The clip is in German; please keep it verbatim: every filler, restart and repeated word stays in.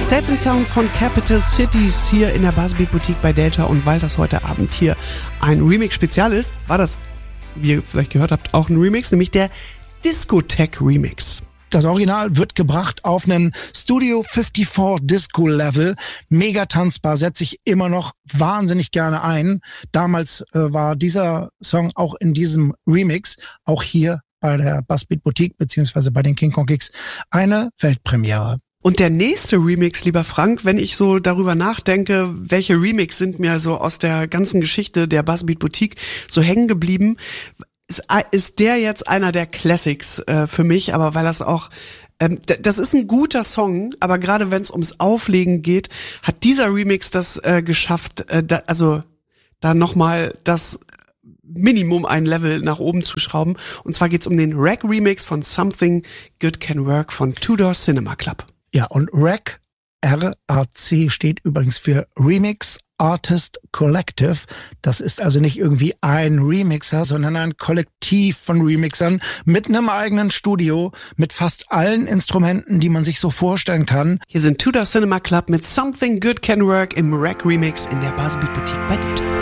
Safe and Sound von Capital Cities hier in der Buzzbeat Boutique bei Delta. Und weil das heute Abend hier ein Remix-Spezial ist, war das, wie ihr vielleicht gehört habt, auch ein Remix, nämlich der Discotheque-Remix. Das Original wird gebracht auf einen Studio fünfundfünfzig Disco Level. Mega tanzbar, setze ich immer noch wahnsinnig gerne ein. Damals äh, war dieser Song auch in diesem Remix, auch hier bei der Buzzbeat Boutique beziehungsweise bei den King Kong Gigs, eine Weltpremiere. Und der nächste Remix, lieber Frank, wenn ich so darüber nachdenke, welche Remix sind mir so aus der ganzen Geschichte der Buzzbeat Boutique so hängen geblieben, ist, ist der jetzt einer der Classics äh, für mich, aber weil das auch, ähm, d- das ist ein guter Song, aber gerade wenn es ums Auflegen geht, hat dieser Remix das äh, geschafft, äh, da, also da nochmal das Minimum ein Level nach oben zu schrauben. Und zwar geht's um den Rack-Remix von Something Good Can Work von Two Door Cinema Club. Ja, und Rack, R A C, steht übrigens für Remix Artist Collective. Das ist also nicht irgendwie ein Remixer, sondern ein Kollektiv von Remixern mit einem eigenen Studio, mit fast allen Instrumenten, die man sich so vorstellen kann. Hier sind Two Door Cinema Club mit Something Good Can Work im Rack-Remix in der Buzzbeat Boutique bei Delta.